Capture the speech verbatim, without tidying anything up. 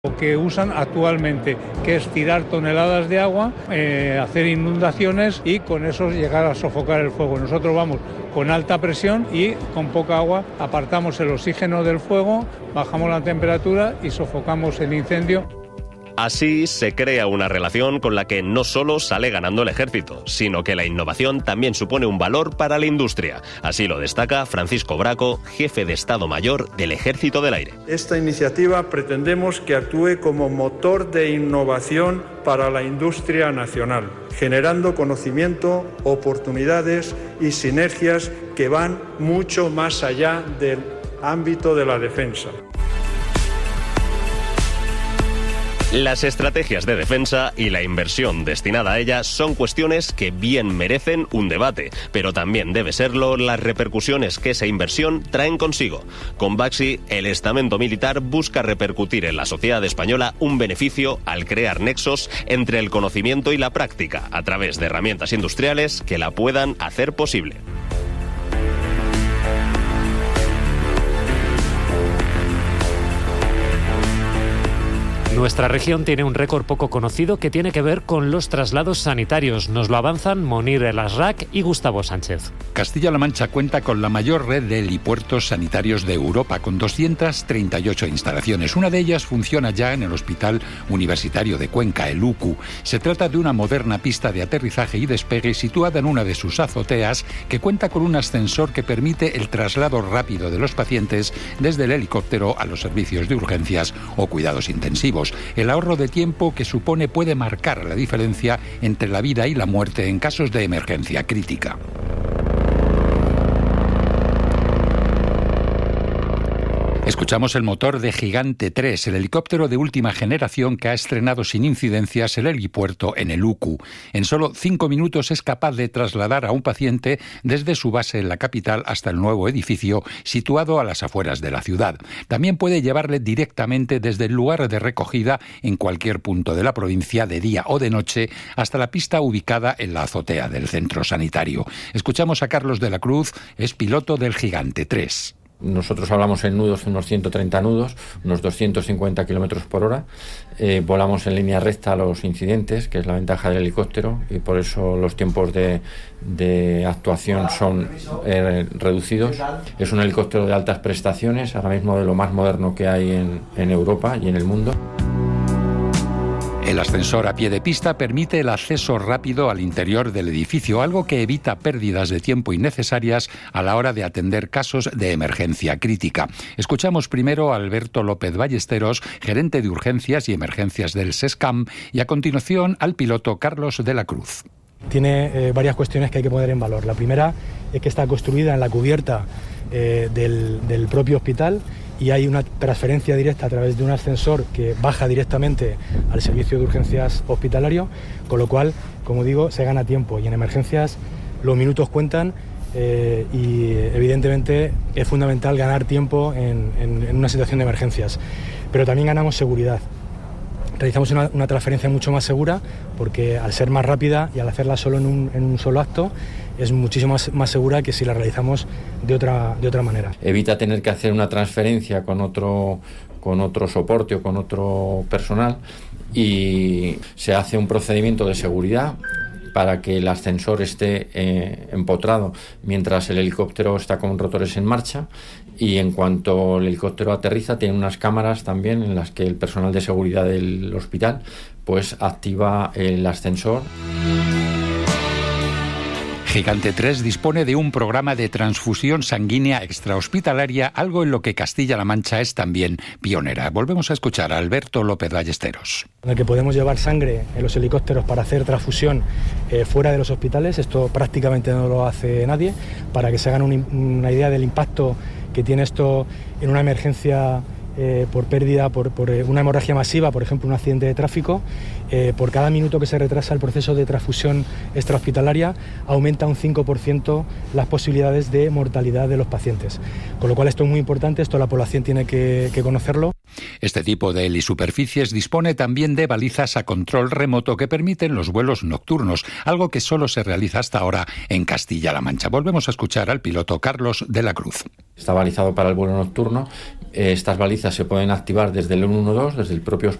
Lo que usan actualmente, que es tirar toneladas de agua, eh, hacer inundaciones y con eso llegar a sofocar el fuego. Nosotros vamos con alta presión y con poca agua apartamos el oxígeno del fuego, bajamos la temperatura y sofocamos el incendio. Así se crea una relación con la que no solo sale ganando el ejército, sino que la innovación también supone un valor para la industria. Así lo destaca Francisco Braco, jefe de Estado Mayor del Ejército del Aire. Esta iniciativa pretendemos que actúe como motor de innovación para la industria nacional, generando conocimiento, oportunidades y sinergias que van mucho más allá del ámbito de la defensa. Las estrategias de defensa y la inversión destinada a ellas son cuestiones que bien merecen un debate, pero también debe serlo las repercusiones que esa inversión traen consigo. Con Baxi, el estamento militar busca repercutir en la sociedad española un beneficio al crear nexos entre el conocimiento y la práctica, a través de herramientas industriales que la puedan hacer posible. Nuestra región tiene un récord poco conocido que tiene que ver con los traslados sanitarios. Nos lo avanzan Monir El Asrak y Gustavo Sánchez. Castilla-La Mancha cuenta con la mayor red de helipuertos sanitarios de Europa, con doscientas treinta y ocho instalaciones. Una de ellas funciona ya en el Hospital Universitario de Cuenca, el U C U. Se trata de una moderna pista de aterrizaje y despegue situada en una de sus azoteas, que cuenta con un ascensor que permite el traslado rápido de los pacientes desde el helicóptero a los servicios de urgencias o cuidados intensivos. El ahorro de tiempo que supone puede marcar la diferencia entre la vida y la muerte en casos de emergencia crítica. Escuchamos el motor de Gigante tres, el helicóptero de última generación que ha estrenado sin incidencias el helipuerto en el U C U. En solo cinco minutos es capaz de trasladar a un paciente desde su base en la capital hasta el nuevo edificio situado a las afueras de la ciudad. También puede llevarle directamente desde el lugar de recogida en cualquier punto de la provincia, de día o de noche, hasta la pista ubicada en la azotea del centro sanitario. Escuchamos a Carlos de la Cruz, es piloto del Gigante tres. Nosotros hablamos en nudos, unos ciento treinta nudos, unos doscientos cincuenta kilómetros por hora. Eh, volamos en línea recta a los incidentes, que es la ventaja del helicóptero, y por eso los tiempos de, de actuación son eh, reducidos. Es un helicóptero de altas prestaciones, ahora mismo de lo más moderno que hay en, en Europa y en el mundo. El ascensor a pie de pista permite el acceso rápido al interior del edificio, algo que evita pérdidas de tiempo innecesarias a la hora de atender casos de emergencia crítica. Escuchamos primero a Alberto López Ballesteros, gerente de urgencias y emergencias del SESCAM, y a continuación al piloto Carlos de la Cruz. Tiene eh, varias cuestiones que hay que poner en valor. La primera es que está construida en la cubierta eh, del, del propio hospital, y hay una transferencia directa a través de un ascensor que baja directamente al servicio de urgencias hospitalario, con lo cual, como digo, se gana tiempo, y en emergencias los minutos cuentan eh, y evidentemente es fundamental ganar tiempo en, en, en una situación de emergencias, pero también ganamos seguridad. Realizamos una, una transferencia mucho más segura, porque al ser más rápida y al hacerla solo en un, en un solo acto, es muchísimo más, más segura que si la realizamos de otra, de otra manera. Evita tener que hacer una transferencia con otro, con otro soporte o con otro personal, y se hace un procedimiento de seguridad para que el ascensor esté eh, empotrado mientras el helicóptero está con rotores en marcha, y en cuanto el helicóptero aterriza tiene unas cámaras también en las que el personal de seguridad del hospital pues activa el ascensor. Gigante tres dispone de un programa de transfusión sanguínea extrahospitalaria, algo en lo que Castilla-La Mancha es también pionera. Volvemos a escuchar a Alberto López Ballesteros. En el que podemos llevar sangre en los helicópteros para hacer transfusión eh, fuera de los hospitales. Esto prácticamente no lo hace nadie. Para que se hagan un, una idea del impacto que tiene esto en una emergencia eh, por pérdida, por, por una hemorragia masiva, por ejemplo un accidente de tráfico, eh, por cada minuto que se retrasa el proceso de transfusión extrahospitalaria aumenta un cinco por ciento las posibilidades de mortalidad de los pacientes. Con lo cual esto es muy importante, esto la población tiene que, que conocerlo. Este tipo de helisuperficies dispone también de balizas a control remoto que permiten los vuelos nocturnos, algo que solo se realiza hasta ahora en Castilla-La Mancha. Volvemos a escuchar al piloto Carlos de la Cruz. Está balizado para el vuelo nocturno Estas balizas se pueden activar desde el uno uno dos, desde el propio